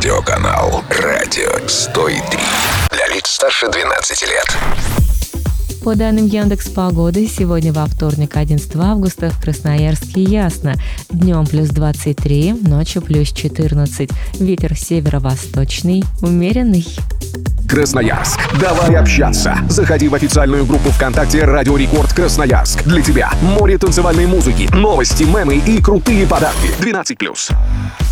Аудиоканал «Радио 103». Для лиц старше 12 лет. По данным Яндекс.Погоды, сегодня во вторник, 11 августа, в Красноярске ясно. Днем плюс 23, ночью плюс 14. Ветер северо-восточный, умеренный. Красноярск. Давай общаться. Заходи в официальную группу ВКонтакте «Радио Рекорд Красноярск». Для тебя море танцевальной музыки, новости, мемы и крутые подарки. 12+.